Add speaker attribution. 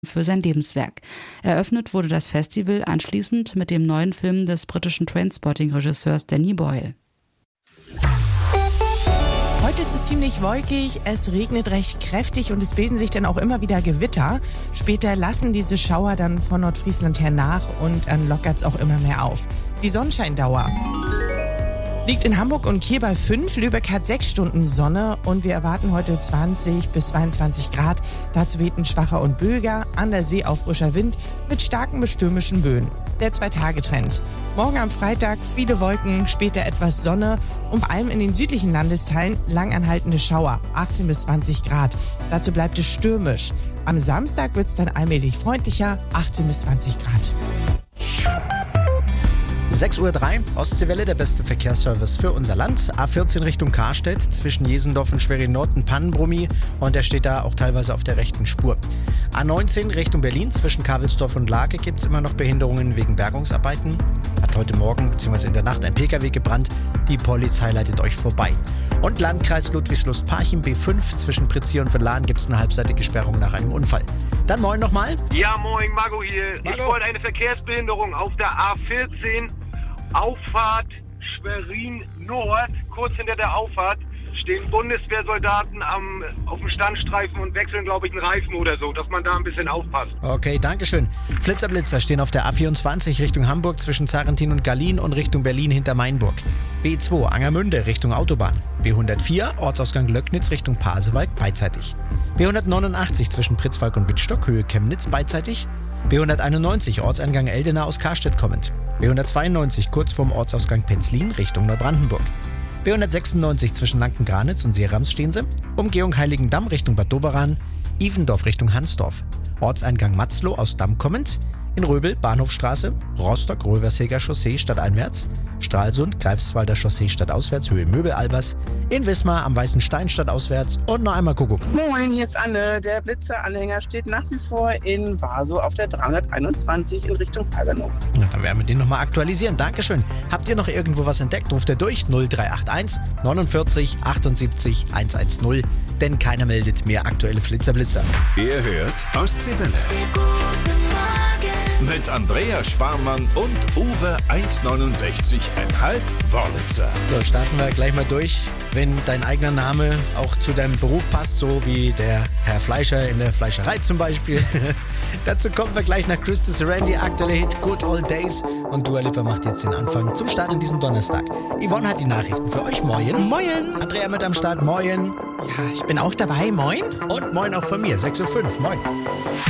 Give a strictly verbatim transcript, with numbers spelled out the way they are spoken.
Speaker 1: für sein Lebenswerk. Eröffnet wurde das Festival anschließend mit dem neuen Film des britischen Trainspotting-Regisseurs Danny Boyle.
Speaker 2: Heute ist es ziemlich wolkig, es regnet recht kräftig und es bilden sich dann auch immer wieder Gewitter. Später lassen diese Schauer dann von Nordfriesland her nach und dann lockert es auch immer mehr auf. Die Sonnenscheindauer liegt in Hamburg und Kiel bei fünf, Lübeck hat sechs Stunden Sonne und wir erwarten heute zwanzig bis zweiundzwanzig Grad. Dazu weht ein schwacher und böiger, an der See auch frischer Wind mit starken bis stürmischen Böen. Der Zwei-Tage-Trend. Morgen am Freitag viele Wolken, später etwas Sonne und vor allem in den südlichen Landesteilen langanhaltende Schauer, achtzehn bis zwanzig Grad. Dazu bleibt es stürmisch. Am Samstag wird es dann allmählich freundlicher, achtzehn bis zwanzig Grad.
Speaker 3: sechs Uhr drei, Ostseewelle, der beste Verkehrsservice für unser Land. A vierzehn Richtung Karstedt, zwischen Jesendorf und Schwerin Nord ein Pannenbrummi und der steht da auch teilweise auf der rechten Spur. A neunzehn Richtung Berlin, zwischen Kavelsdorf und Lake gibt es immer noch Behinderungen wegen Bergungsarbeiten. Hat heute Morgen bzw. in der Nacht ein Pkw gebrannt, die Polizei leitet euch vorbei. Und Landkreis Ludwigslust-Parchim B fünf, zwischen Pritzia und Verlan gibt es eine halbseitige Sperrung nach einem Unfall. Dann moin nochmal.
Speaker 4: Ja, moin, Marco hier.
Speaker 3: Marco.
Speaker 4: Ich wollte eine Verkehrsbehinderung auf der A vierzehn, Auffahrt Schwerin Nord. Kurz hinter der Auffahrt stehen Bundeswehrsoldaten am, auf dem Standstreifen und wechseln, glaube ich, einen Reifen oder so, dass man da ein bisschen aufpasst.
Speaker 3: Okay, dankeschön. Flitzer-Blitzer stehen auf der A vierundzwanzig Richtung Hamburg zwischen Zarrentin und Gallien und Richtung Berlin hinter Mainburg. B zwei Angermünde Richtung Autobahn. B hundertvier Ortsausgang Löcknitz Richtung Pasewalk beidseitig. B hundertneunundachtzig zwischen Pritzwalk und Wittstock Höhe Chemnitz beidseitig. B hunderteinundneunzig Ortseingang Eldena aus Karstedt kommend. B hundertzweiundneunzig kurz vorm Ortsausgang Penzlin Richtung Neubrandenburg. B hundertsechsundneunzig zwischen Lanken-Granitz und Seerams stehen sie. Umgehung Heiligendamm Richtung Bad Doberan. Ivendorf Richtung Hansdorf. Ortseingang Matzloh aus Damm kommend. In Röbel Bahnhofstraße. Rostock Röversheger Chaussee stadteinwärts. Stralsund Greifswalder Chaussee stadtauswärts Höhe Möbel-Albers. In Wismar am Weißen Stein stadtauswärts und noch einmal Kuckuck.
Speaker 5: Moin, hier ist Anne. Der Blitzer-Anhänger steht nach wie vor in Vaso auf der dreihunderteinundzwanzig in Richtung Hagenow.
Speaker 3: Na, dann werden wir den nochmal aktualisieren. Dankeschön. Habt ihr noch irgendwo was entdeckt? Ruft ihr durch null drei acht eins neunundvierzig achtundsiebzig hundertzehn. Denn keiner meldet mehr aktuelle Flitzer-Blitzer.
Speaker 6: Ihr hört Ostseewelle. Mit Andrea Sparmann und Uwe eins neunundsechzig Komma fünf Wörlitzer.
Speaker 3: So, starten wir gleich mal durch. Wenn dein eigener Name auch zu deinem Beruf passt, so wie der Herr Fleischer in der Fleischerei zum Beispiel. Dazu kommen wir gleich nach Christy Serenity, aktuelle Hit Good Old Days. Und Dua Lipa macht jetzt den Anfang zum Start in diesem Donnerstag. Yvonne hat die Nachrichten für euch. Moin.
Speaker 2: Moin.
Speaker 3: Andrea mit am Start. Moin.
Speaker 2: Ja, ich bin auch dabei. Moin.
Speaker 3: Und moin auch von mir. sechs Uhr fünf. Moin.